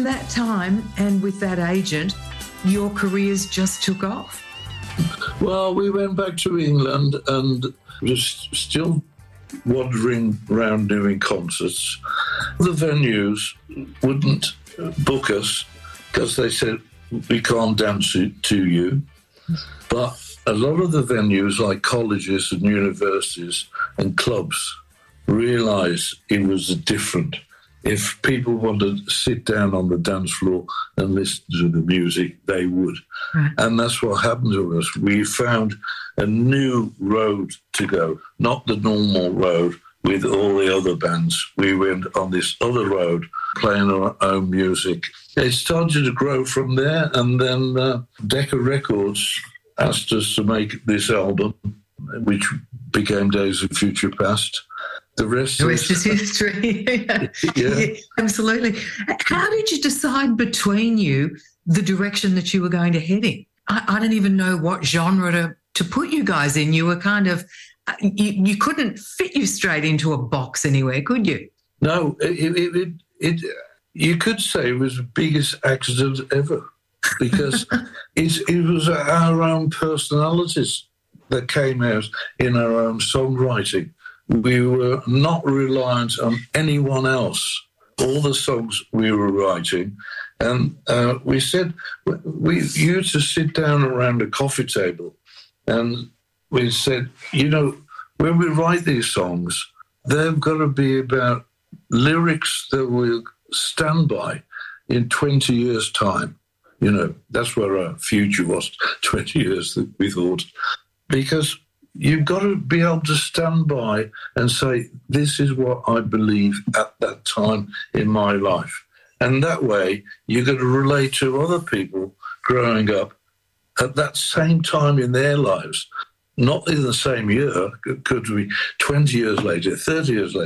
from that time and with that agent, your careers just took off? Well, we went back to England and was still wandering around doing concerts. The venues wouldn't book us because they said, we can't dance it to you. But a lot of the venues, like colleges and universities and clubs, realised it was different. If people wanted to sit down on the dance floor and listen to the music, they would. Right. And that's what happened to us. We found a new road to go, not the normal road with all the other bands. We went on this other road, playing our own music. It started to grow from there, and then Decca Records asked us to make this album, which became Days of Future Past. The rest is history. Yeah, absolutely. How did you decide between you the direction that you were going to head in? I don't even know what genre to put you guys in. You were kind of, you couldn't fit you straight into a box anywhere, could you? No, you could say it was the biggest accident ever, because it was our own personalities that came out in our own songwriting. We were not reliant on anyone else. All the songs we were writing, and we said we used to sit down around a coffee table, and we said, when we write these songs, they've got to be about lyrics that we'll stand by in 20 years' time. That's where our future was, 20 years, that we thought. Because you've got to be able to stand by and say, this is what I believe at that time in my life. And that way, you're going to relate to other people growing up at that same time in their lives. Not in the same year, it could be 20 years later, 30 years later.